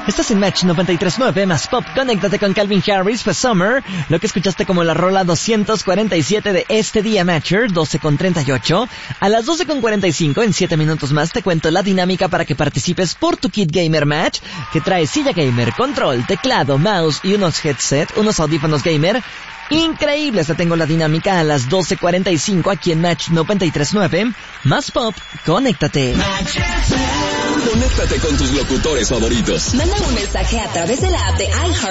Estás en Match 93.9 más Pop. Conéctate con Calvin Harris, fue Summer. Lo que escuchaste como la rola 247 de este día, Matcher, 12:38. A las 12:45, en 7 minutos más, te cuento la dinámica para que participes por tu kit gamer Match, que trae silla gamer, control, teclado, mouse y unos headset, unos audífonos gamer. Increíbles, te tengo la dinámica a las 12:45 aquí en Match 93.9 más Pop. Conéctate. Conéctate con tus locutores favoritos. Manda un mensaje a través de la app de iHeart